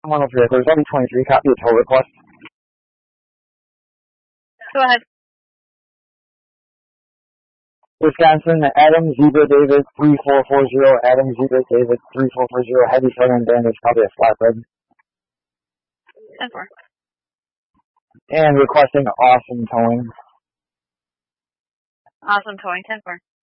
Come on over here. There's only 23. Copy a tow request. Go ahead. Wisconsin, Adam Zebra David 3440. Adam Zebra David 3440. Heavy southern damage. Copy a flatbed. 10-4. And requesting awesome towing. Awesome towing. 10-4.